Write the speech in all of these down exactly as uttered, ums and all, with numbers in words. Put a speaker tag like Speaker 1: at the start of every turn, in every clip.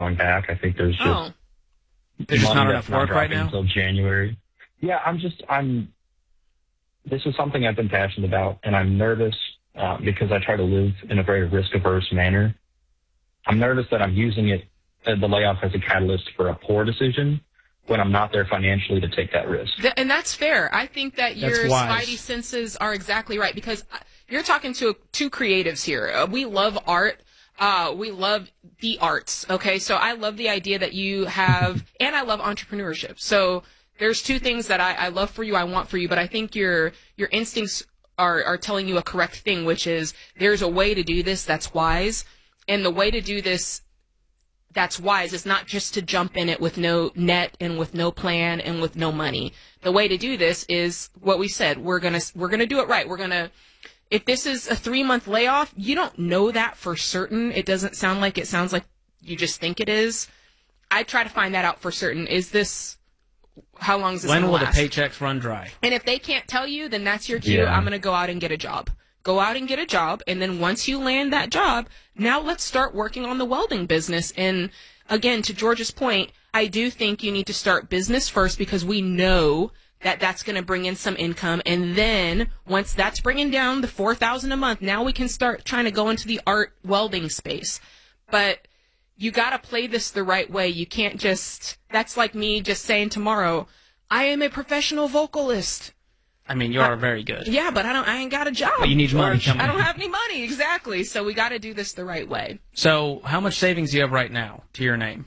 Speaker 1: going back. I think there's just
Speaker 2: Oh.
Speaker 3: There's just
Speaker 1: money
Speaker 3: not
Speaker 1: that's
Speaker 3: enough work right
Speaker 1: dropping
Speaker 3: now?
Speaker 1: until January. Yeah, I'm just I'm. This is something I've been passionate about, and I'm nervous uh, because I try to live in a very risk-averse manner. I'm nervous that I'm using it, uh, the layoff, as a catalyst for a poor decision when I'm not there financially to take that risk.
Speaker 2: Th- and that's fair. I think that your
Speaker 3: That's wise.
Speaker 2: spidey senses are exactly right, because you're talking to two creatives here. Uh, we love art. Uh, we love the arts. Okay. So I love the idea that you have, and I love entrepreneurship. So there's two things that I, I love for you, I want for you, but I think your, your instincts are, are telling you a correct thing, which is there's a way to do this that's wise. And the way to do this that's wise is not just to jump in it with no net and with no plan and with no money. The way to do this is what we said. We're going to, we're going to do it right. We're going to, if this is a three month layoff, you don't know that for certain. It doesn't sound like it sounds like you just think it is. I try to find that out for certain. Is this, how long is this
Speaker 3: When
Speaker 2: going
Speaker 3: will
Speaker 2: to
Speaker 3: the
Speaker 2: last?
Speaker 3: paychecks run dry?
Speaker 2: And if they can't tell you, then that's your cue.
Speaker 1: Yeah.
Speaker 2: I'm going to go out and get a job. Go out and get a job. And then once you land that job, now let's start working on the welding business. And again, to George's point, I do think you need to start business first, because we know that that's going to bring in some income. And then once that's bringing down the four thousand dollars a month, now we can start trying to go into the art welding space. But you got to play this the right way. You can't just, that's like me just saying tomorrow, I am a professional vocalist.
Speaker 3: I mean, you are very good.
Speaker 2: Yeah, but I don't. I ain't got a job.
Speaker 3: But you need money
Speaker 2: George.
Speaker 3: coming
Speaker 2: I don't
Speaker 3: in.
Speaker 2: have any money. Exactly. So we got to do this the right way.
Speaker 3: So how much savings do you have right now to your name?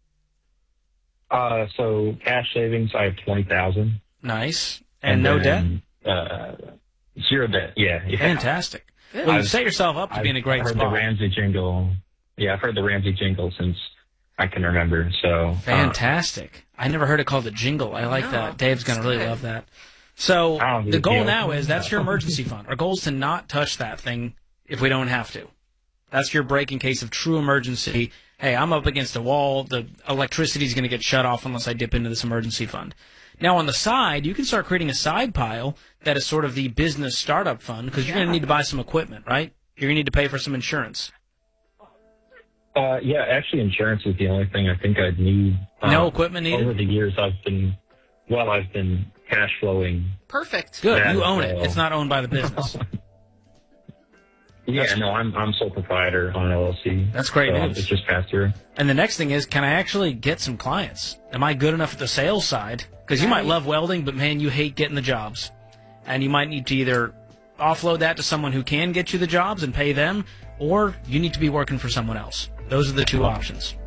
Speaker 1: Uh, so cash savings, I have twenty thousand.
Speaker 3: Nice. And, no debt?
Speaker 1: Uh, zero debt. Yeah. yeah.
Speaker 3: Fantastic.
Speaker 2: Good.
Speaker 3: Well, you've
Speaker 1: I've-
Speaker 3: set yourself up to be in a great
Speaker 1: I've heard
Speaker 3: spot.
Speaker 1: the Ramsey jingle. Yeah, I've heard the Ramsey jingle since I can remember. So uh,
Speaker 3: Fantastic. I never heard it called a jingle. I like
Speaker 2: No,
Speaker 3: that. Dave's going to
Speaker 2: it's
Speaker 3: really
Speaker 2: good.
Speaker 3: love that. So
Speaker 1: I don't
Speaker 3: the
Speaker 1: do
Speaker 3: goal
Speaker 1: deals.
Speaker 3: now is that's your emergency fund. Our goal is to not touch that thing if we don't have to. That's your break in case of true emergency. Hey, I'm up against a wall. The electricity is going to get shut off unless I dip into this emergency fund. Now, on the side, you can start creating a side pile that is sort of the business startup fund, because you're going to need to buy some equipment, right? You're going to need to pay for some insurance.
Speaker 1: Uh, yeah, actually, insurance is the only thing I think I'd need. Um,
Speaker 3: No equipment needed?
Speaker 1: Over the years, I've been, well, I've been cash flowing.
Speaker 2: Perfect.
Speaker 3: Good.
Speaker 1: Yeah,
Speaker 3: You own it.
Speaker 1: so-
Speaker 3: It's not owned by the business.
Speaker 1: Yeah,
Speaker 3: That's-
Speaker 1: no, I'm I'm sole proprietor on an L L C.
Speaker 3: That's great
Speaker 1: so
Speaker 3: news.
Speaker 1: It's just passed through.
Speaker 3: And the next thing is, can I actually get some clients? Am I good enough at the sales side? Because you might
Speaker 2: Right.
Speaker 3: love welding, but man, you hate getting the jobs. And you might need to either offload that to someone who can get you the jobs and pay them, or you need to be working for someone else. Those are the two options.